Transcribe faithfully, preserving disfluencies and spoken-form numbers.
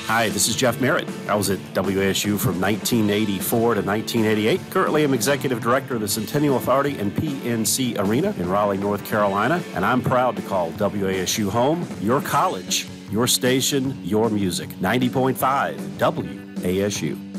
Hi, this is Jeff Merritt. I was at W A S U from nineteen eighty-four to nineteen eighty-eight. Currently, I'm Executive Director of the Centennial Authority and P N C Arena in Raleigh, North Carolina, and I'm proud to call W A S U home, your college, your station, your music. ninety point five W A S U.